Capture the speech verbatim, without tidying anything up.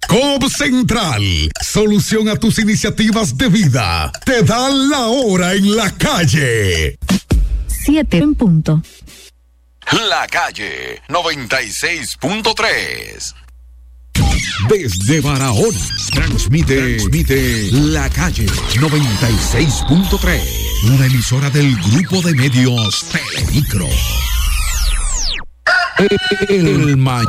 Cobb Central, solución a tus iniciativas de vida. Te dan la hora en la calle. Siete en punto. La Calle noventa y seis punto tres. Desde Barahona, transmite, transmite La Calle noventa y seis punto tres. Una emisora del grupo de medios Telemicro. El mayor